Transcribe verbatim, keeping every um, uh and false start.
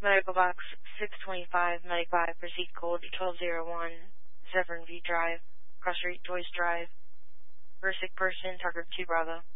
Medical Box six twenty-five, Medic five, proceed code twelve oh one, Severn View Drive, Cross Street, Joyce Drive. For a sick person, target two Bravo.